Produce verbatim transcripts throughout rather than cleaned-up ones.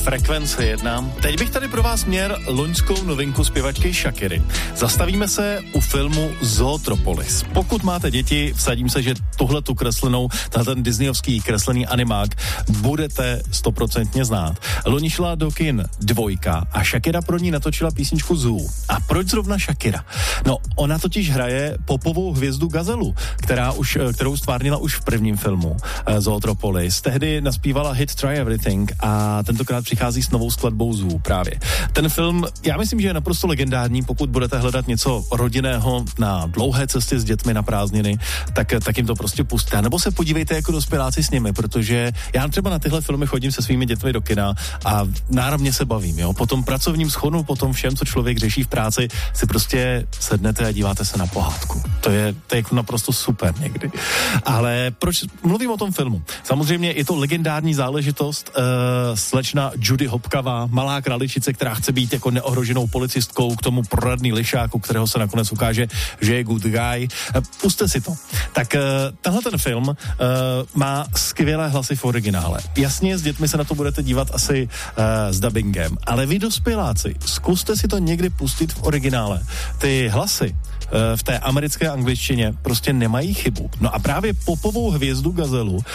Frekvence jedna. Teď bych tady pro vás měl loňskou novinku zpěvačky Shakiry. Zastavíme se u filmu Zootropolis. Pokud máte děti, vsadím se, že tuhletu kreslenou, ten disneyovský kreslený animák budete stoprocentně znát. Loni šla do kin dvojka a Shakira pro ní natočila písničku Zoo. A proč zrovna Shakira? No, ona totiž hraje popovou hvězdu Gazelu, která už, kterou stvárnila už v prvním filmu Zootropolis. Tehdy naspívala hit Try Everything a tentokrát přichází s novou skladbou Zoo právě. Ten film, já myslím, že je naprosto legendární, pokud budete hledat něco rodinného na dlouhé cestě s dětmi na prázdniny, tak, tak jim to prostě pustíte. Nebo se podívejte jako dospěláci s nimi, protože já třeba na tyhle filmy chodím se svými dětmi do kina a náramně se bavím, jo. Po tom pracovním schonu, po tom všem, co člověk řeší v práci, si prostě sednete a díváte se na pohádku. To je, to je jako naprosto super někdy. Ale proč mluvím o tom filmu? Samozřejmě je to legendární záležitost. Uh, slečna Judy Hopkavá, malá králičice, která chce být jako neohroženou policistkou, k tomu proradný lišák, u kterého se nakonec ukáže, že je good guy. Uh, puste si to. Tak uh, tenhle ten film uh, má skvělé hlasy v originále. Jasně, s dětmi se na to budete dívat asi uh, s dubbingem, ale vy dospěláci, zkuste si to někdy pustit v originále. Ty hlasy uh, v té americké angličtině prostě nemají chybu. No a právě popovou hvězdu Gazelu uh,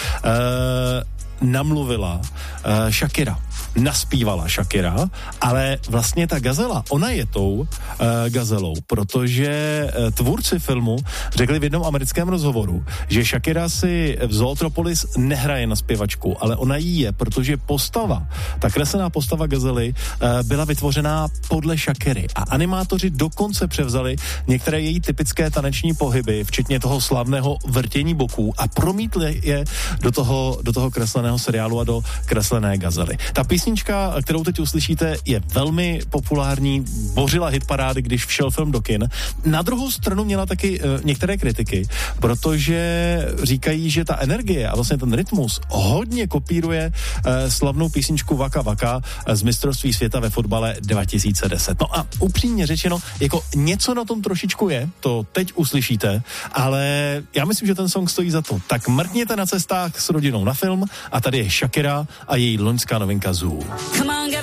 namluvila uh, Shakira. Naspívala Shakira, ale vlastně ta Gazela, ona je tou uh, Gazelou, protože uh, tvůrci filmu řekli v jednom americkém rozhovoru, že Shakira si v Zootropolis nehraje na zpěvačku, ale ona jí je, protože postava, ta kreslená postava Gazely uh, byla vytvořená podle Shakiry a animátoři dokonce převzali některé její typické taneční pohyby, včetně toho slavného vrtění boků a promítli je do toho, do toho kresleného seriálu a do kreslené Gazely. Ta písnička, kterou teď uslyšíte, je velmi populární, bořila hitparády, když všel film do kin. Na druhou stranu měla taky uh, některé kritiky, protože říkají, že ta energie a vlastně ten rytmus hodně kopíruje uh, slavnou písničku Waka Waka z mistrovství světa ve fotbale dva tisíce deset. No a upřímně řečeno, jako něco na tom trošičku je, to teď uslyšíte, ale já myslím, že ten song stojí za to. Tak mrkněte na cestách s rodinou na film a tady je Shakira a její loňská novinka Zoo.